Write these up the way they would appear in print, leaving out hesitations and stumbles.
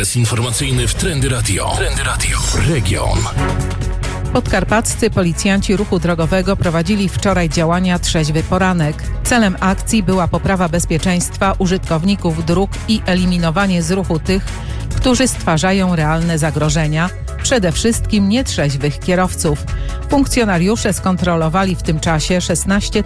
Adres informacyjny w Trendy Radio. Trendy Radio. Region. Podkarpaccy policjanci ruchu drogowego prowadzili wczoraj działania Trzeźwy Poranek. Celem akcji była poprawa bezpieczeństwa użytkowników dróg i eliminowanie z ruchu tych, którzy stwarzają realne zagrożenia, przede wszystkim nietrzeźwych kierowców. Funkcjonariusze skontrolowali w tym czasie 16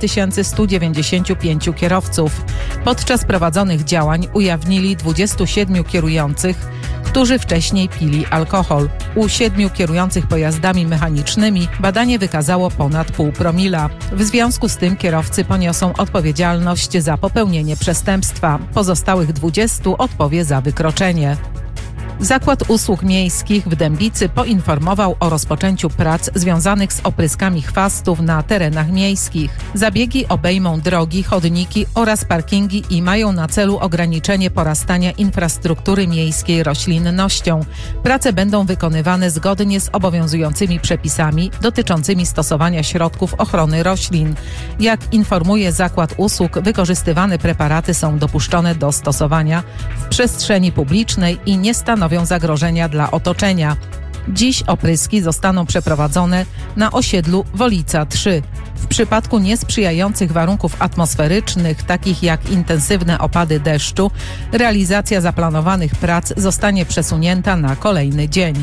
195 kierowców. Podczas prowadzonych działań ujawnili 27 kierujących, którzy wcześniej pili alkohol. U 7 kierujących pojazdami mechanicznymi badanie wykazało ponad 0,5 promila. W związku z tym kierowcy poniosą odpowiedzialność za popełnienie przestępstwa. Pozostałych 20 odpowie za wykroczenie. Zakład Usług Miejskich w Dębicy poinformował o rozpoczęciu prac związanych z opryskami chwastów na terenach miejskich. Zabiegi obejmą drogi, chodniki oraz parkingi i mają na celu ograniczenie porastania infrastruktury miejskiej roślinnością. Prace będą wykonywane zgodnie z obowiązującymi przepisami dotyczącymi stosowania środków ochrony roślin. Jak informuje Zakład Usług, wykorzystywane preparaty są dopuszczone do stosowania w przestrzeni publicznej i nie stanowią zagrożenia dla otoczenia. Dziś opryski zostaną przeprowadzone na osiedlu Wolica 3. W przypadku niesprzyjających warunków atmosferycznych, takich jak intensywne opady deszczu, realizacja zaplanowanych prac zostanie przesunięta na kolejny dzień.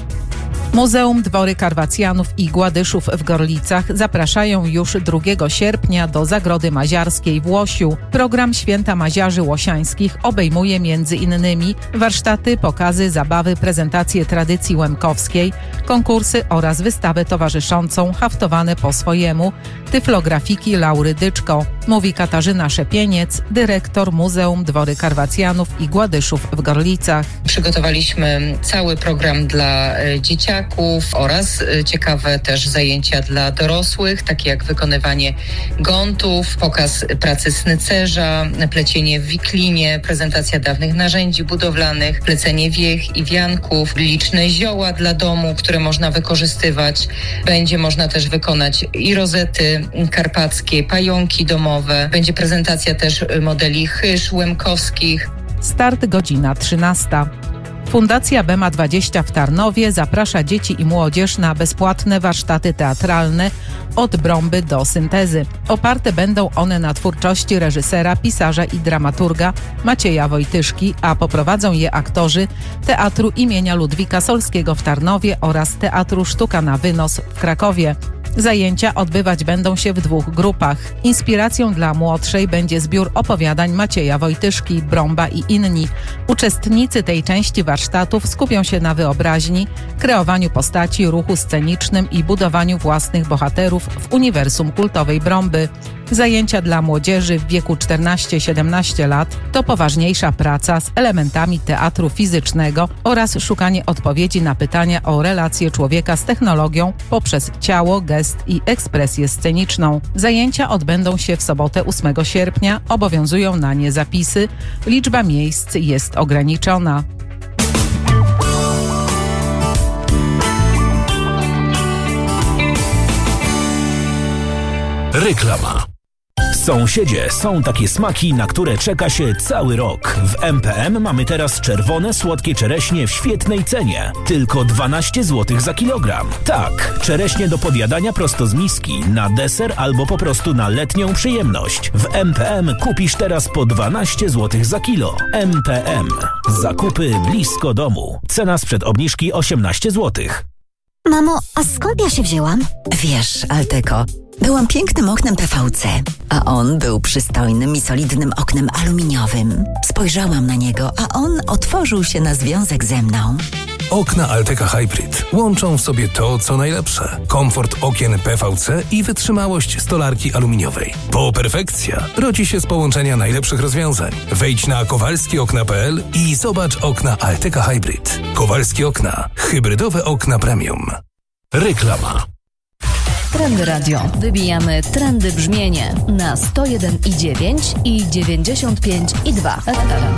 Muzeum Dwory Karwacjanów i Gładyszów w Gorlicach zapraszają już 2 sierpnia do Zagrody Maziarskiej w Łosiu. Program Święta Maziarzy Łosiańskich obejmuje m.in. warsztaty, pokazy, zabawy, prezentacje tradycji łemkowskiej, konkursy oraz wystawę towarzyszącą Haftowane po swojemu, tyflografiki Laury Dyczko, mówi Katarzyna Szepieniec, dyrektor Muzeum Dwory Karwacjanów i Gładyszów w Gorlicach. Przygotowaliśmy cały program dla dzieciaków oraz ciekawe też zajęcia dla dorosłych, takie jak wykonywanie gątów, pokaz pracy snycerza, plecienie w wiklinie, prezentacja dawnych narzędzi budowlanych, plecenie wiech i wianków, liczne zioła dla domu, które można wykorzystywać. Będzie można też wykonać i rozety karpackie, pająki domowe. Będzie prezentacja też modeli chyż łemkowskich. Start godzina 13. Fundacja BEMA20 w Tarnowie zaprasza dzieci i młodzież na bezpłatne warsztaty teatralne od brąby do syntezy. Oparte będą one na twórczości reżysera, pisarza i dramaturga Macieja Wojtyszki, a poprowadzą je aktorzy Teatru imienia Ludwika Solskiego w Tarnowie oraz Teatru Sztuka na Wynos w Krakowie. Zajęcia odbywać będą się w 2 grupach. Inspiracją dla młodszej będzie zbiór opowiadań Macieja Wojtyszki, Brąba i inni. Uczestnicy tej części warsztatów skupią się na wyobraźni, kreowaniu postaci, ruchu scenicznym i budowaniu własnych bohaterów w uniwersum kultowej Brąby. Zajęcia dla młodzieży w wieku 14-17 lat to poważniejsza praca z elementami teatru fizycznego oraz szukanie odpowiedzi na pytania o relacje człowieka z technologią poprzez ciało, gest i ekspresję sceniczną. Zajęcia odbędą się w sobotę 8 sierpnia, obowiązują na nie zapisy. Liczba miejsc jest ograniczona. Reklama. Sąsiedzie, są takie smaki, na które czeka się cały rok. W MPM mamy teraz czerwone, słodkie czereśnie w świetnej cenie. Tylko 12 zł za kilogram. Tak, czereśnie do podjadania prosto z miski, na deser albo po prostu na letnią przyjemność. W MPM kupisz teraz po 12 zł za kilo. MPM. Zakupy blisko domu. Cena sprzed obniżki 18 zł. Mamo, a skąd ja się wzięłam? Wiesz, Alteko, byłam pięknym oknem PVC, a on był przystojnym i solidnym oknem aluminiowym. Spojrzałam na niego, a on otworzył się na związek ze mną. Okna Alteka Hybrid łączą w sobie to, co najlepsze. Komfort okien PVC i wytrzymałość stolarki aluminiowej. Po perfekcja rodzi się z połączenia najlepszych rozwiązań. Wejdź na kowalskiokna.pl i zobacz okna Alteka Hybrid. Kowalskie Okna. Hybrydowe okna premium. Reklama. Trendy Radio. Wybijamy trendy brzmienie na 101,9 i 95,2 FM.